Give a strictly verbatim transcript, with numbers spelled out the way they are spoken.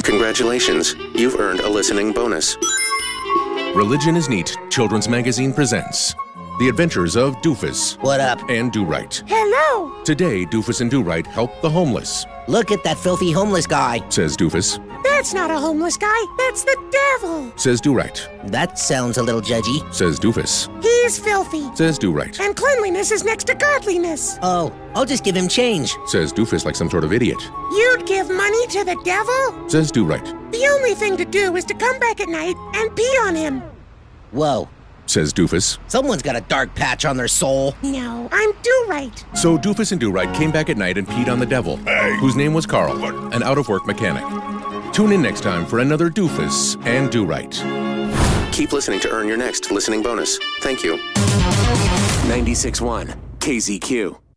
Congratulations, you've earned a listening bonus. Religion is Neat Children's Magazine presents The Adventures of Doofus. What up? And Do-Right. Hello. Today, Doofus and Do-Right help the homeless. Look at that filthy homeless guy, says Doofus. That's not a homeless guy, that's the devil, says Do-Right. That sounds a little judgy, says Doofus. He's filthy, says Do-Right. And cleanliness is next to godliness. Oh, I'll just give him change, says Doofus like some sort of idiot. You'd give money to the devil? says Do-Right. The only thing to do is to come back at night and pee on him. Whoa, says Doofus. Someone's got a dark patch on their soul. No, I'm Do-Right. So Doofus and Do-Right came back at night and peed on the devil, hey. whose name was Carl, what? an out-of-work mechanic. Tune in next time for another Doofus and Do-Right. Keep listening to earn your next listening bonus. Thank you. ninety-six point one K Z Q.